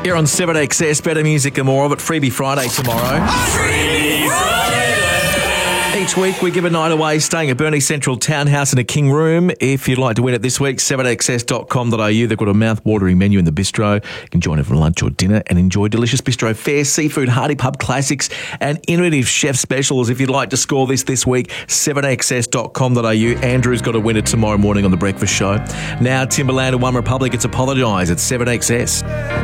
Here on 7XS, better music and more of it. Freebie Friday tomorrow. Freebie Friday. Each week we give a night away staying at Burnie Central Townhouse in a King Room. If you'd like to win it this week, 7xs.com.au. They've got a mouth-watering menu in the bistro. You can join it for lunch or dinner and enjoy delicious bistro fare, seafood, hearty pub classics and innovative chef specials. If you'd like to score this week, 7xs.com.au. Andrew's got to win it tomorrow morning on The Breakfast Show. Now Timberland and One Republic, it's Apologise at 7XS.